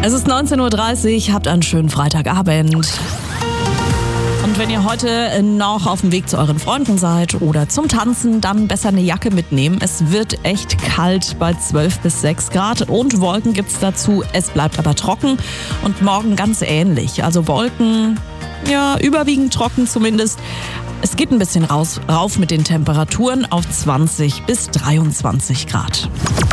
Es ist 19:30 Uhr, habt einen schönen Freitagabend. Und wenn ihr heute noch auf dem Weg zu euren Freunden seid oder zum Tanzen, dann besser eine Jacke mitnehmen. Es wird echt kalt bei 12 bis 6 Grad und Wolken gibt's dazu. Es bleibt aber trocken und morgen ganz ähnlich. Also Wolken, ja, überwiegend trocken zumindest. Es geht ein bisschen rauf mit den Temperaturen auf 20 bis 23 Grad.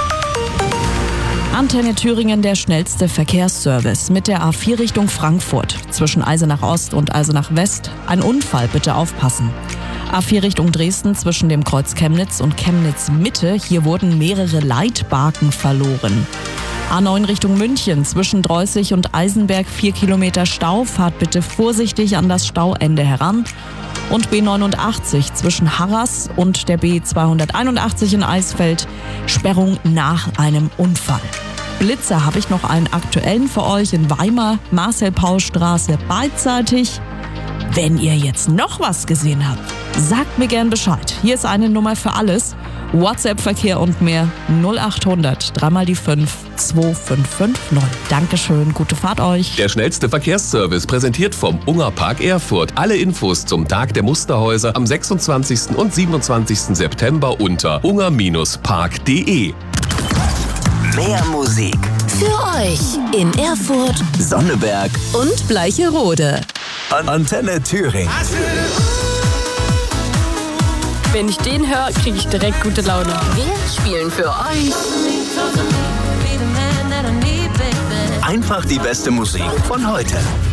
Antenne Thüringen, der schnellste Verkehrsservice mit der A4 Richtung Frankfurt. Zwischen Eisenach Ost und Eisenach West. Ein Unfall, bitte aufpassen. A4 Richtung Dresden zwischen dem Kreuz Chemnitz und Chemnitz Mitte. Hier wurden mehrere Leitbarken verloren. A9 Richtung München zwischen Dreußig und Eisenberg 4 Kilometer Stau. Fahrt bitte vorsichtig an das Stauende heran. Und B89 zwischen Harras und der B281 in Eisfeld. Sperrung nach einem Unfall. Blitzer habe ich noch einen aktuellen für euch in Weimar, Marcel-Paul-Straße beidseitig. Wenn ihr jetzt noch was gesehen habt, sagt mir gern Bescheid. Hier ist eine Nummer für alles. WhatsApp-Verkehr und mehr 0800 3 die 5 2550. Dankeschön, gute Fahrt euch. Der schnellste Verkehrsservice präsentiert vom Unger Park Erfurt. Alle Infos zum Tag der Musterhäuser am 26. und 27. September unter unger-park.de. Mehr Musik Für euch in Erfurt Sonneberg und Bleicherode. Antenne Thüringen. Wenn ich den höre, kriege ich direkt gute Laune. Wir spielen für euch Einfach die beste Musik von heute.